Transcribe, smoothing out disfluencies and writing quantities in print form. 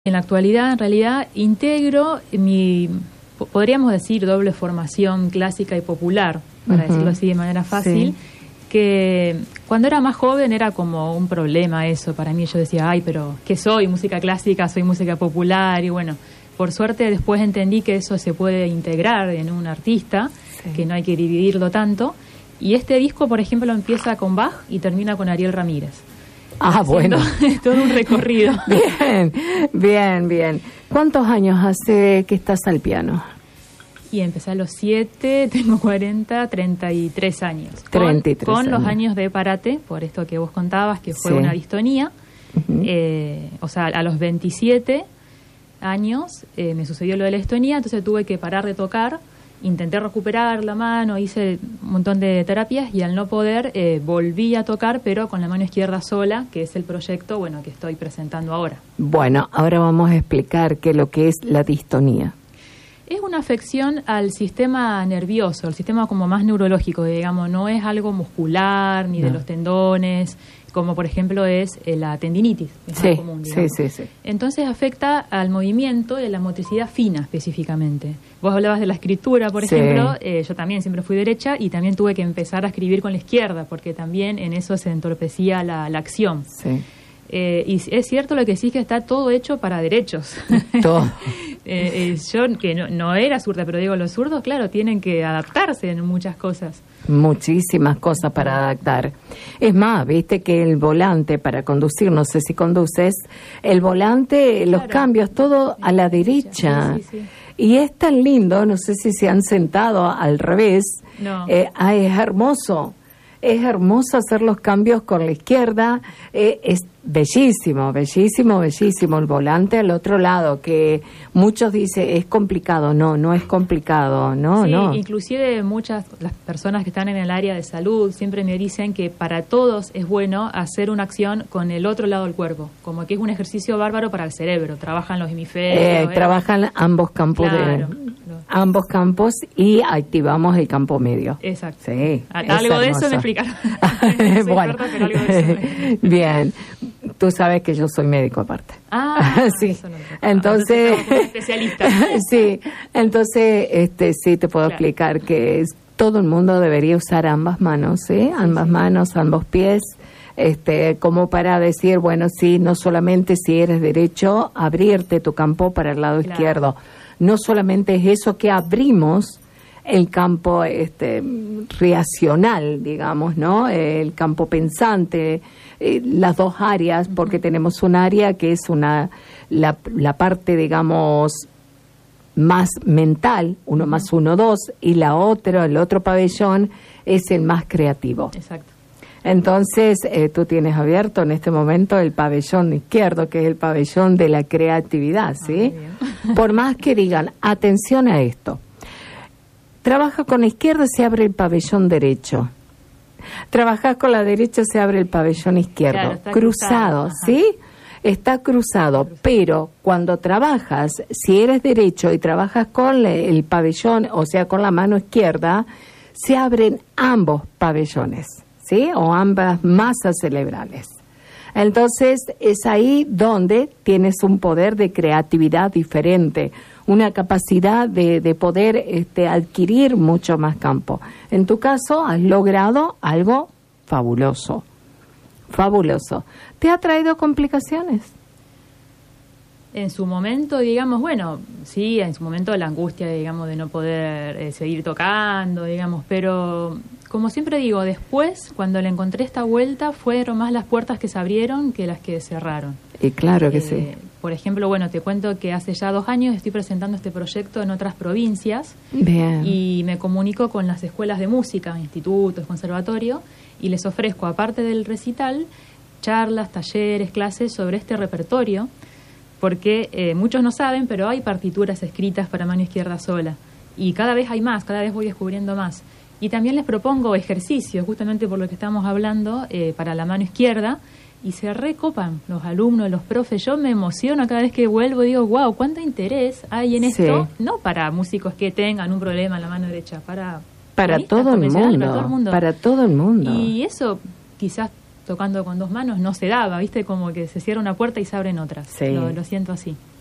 En la actualidad, en realidad, integro podríamos decir, doble formación clásica y popular, para decirlo así de manera fácil, que cuando era más joven era como un problema eso para mí. Yo decía, ay, pero ¿qué soy? ¿Música clásica? ¿Soy música popular? Y bueno, por suerte después entendí que eso se puede integrar en un artista, que no hay que dividirlo tanto. Y este disco, por ejemplo, empieza con Bach y termina con Ariel Ramírez. Ah, bueno. Todo un recorrido. Bien. ¿Cuántos años hace que estás al piano? Y empecé a los 7, tengo 33 años. 33 con años. Los años de parate, por esto que vos contabas, que fue una distonía. O sea, a los 27 años me sucedió lo de la distonía, entonces tuve que parar de tocar. Intenté recuperar la mano, hice un montón de terapias y al no poder volví a tocar, pero con la mano izquierda sola, que es el proyecto que estoy presentando ahora. Bueno, ahora vamos a explicar qué es lo que es la distonía. Es una afección al sistema nervioso, al sistema como más neurológico, digamos, no es algo muscular ni de los tendones, como por ejemplo es la tendinitis, es más común, digamos. Sí. Entonces afecta al movimiento y a la motricidad fina específicamente. Vos hablabas de la escritura, por ejemplo, yo también siempre fui derecha y también tuve que empezar a escribir con la izquierda, porque también en eso se entorpecía la acción. Sí. Y es cierto lo que sí, que está todo hecho para derechos. Todo. Yo, que no era zurda, pero digo, los zurdos, claro, tienen que adaptarse en muchas cosas. Muchísimas cosas para adaptar. Es más, viste que el volante para conducir, no sé si conduces, el volante, los cambios, todo a la derecha. Sí. Y es tan lindo, no sé si se han sentado al revés. No. Es hermoso. Es hermoso hacer los cambios con la izquierda, es bellísimo el volante al otro lado, que muchos dicen es complicado. No es complicado, no. Inclusive las personas que están en el área de salud siempre me dicen que para todos es bueno hacer una acción con el otro lado del cuerpo, como que es un ejercicio bárbaro para el cerebro, trabajan los hemisferios. Trabajan ambos campos, ambos campos y activamos el campo medio. Exacto. Sí, algo de eso me explicaron. Bueno, pero algo de eso. Bien. Tú sabes que yo soy médico aparte. Sí. Eso no Entonces, especialista. Sí. Entonces, sí te puedo explicar que todo el mundo debería usar ambas manos, ambas manos, ambos pies. Como para decir, bueno, sí, no solamente si eres derecho, abrirte tu campo para el lado izquierdo. No solamente es eso que abrimos el campo reaccional, digamos, ¿no? El campo pensante, las dos áreas, porque tenemos un área que es la parte, digamos, más mental, 1 más 1, 2, y el otro pabellón es el más creativo. Exacto. Entonces, tú tienes abierto en este momento el pabellón izquierdo, que es el pabellón de la creatividad, ¿sí? Por más que digan, atención a esto, trabaja con la izquierda, se abre el pabellón derecho. Trabajas con la derecha, se abre el pabellón izquierdo. Claro, está cruzado, ¿sí? Está cruzado, pero cuando trabajas, si eres derecho y trabajas con el pabellón, o sea, con la mano izquierda, se abren ambos pabellones, ¿sí? O ambas masas cerebrales. Entonces, es ahí donde tienes un poder de creatividad diferente, una capacidad de poder adquirir mucho más campo. En tu caso, has logrado algo fabuloso. ¿Te ha traído complicaciones? En su momento, digamos, sí, en su momento la angustia, digamos, de no poder seguir tocando, digamos, pero como siempre digo, después, cuando le encontré esta vuelta, fueron más las puertas que se abrieron que las que cerraron. Y claro que sí. Por ejemplo, te cuento que hace ya 2 años estoy presentando este proyecto en otras provincias. Bien. Y me comunico con las escuelas de música, institutos, conservatorio, y les ofrezco, aparte del recital, charlas, talleres, clases sobre este repertorio, porque muchos no saben, pero hay partituras escritas para mano izquierda sola, y cada vez hay más, cada vez voy descubriendo más. Y también les propongo ejercicios, justamente por lo que estamos hablando, para la mano izquierda, y se recopan los alumnos, los profes. Yo me emociono cada vez que vuelvo y digo, wow, cuánto interés hay en esto, no para músicos que tengan un problema en la mano derecha, para todo el mundo. Y eso quizás tocando con dos manos no se daba, ¿viste? Como que se cierra una puerta y se abren otras. Sí. Lo siento así.